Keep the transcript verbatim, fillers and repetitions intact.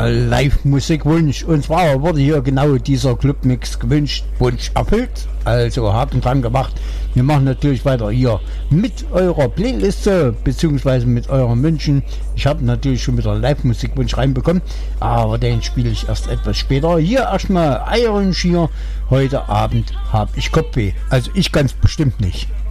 Live-Musikwunsch. Und zwar wurde hier genau dieser Clubmix gewünscht, Wunsch erfüllt. Also Haken dran gemacht. Wir machen natürlich weiter hier mit eurer Playliste beziehungsweise mit euren Wünschen. Ich habe natürlich schon wieder Live-Musikwunsch reinbekommen, aber den spiele ich erst etwas später. Hier erstmal Iron Shear. Heute Abend habe ich Kopfweh. Also ich ganz bestimmt nicht.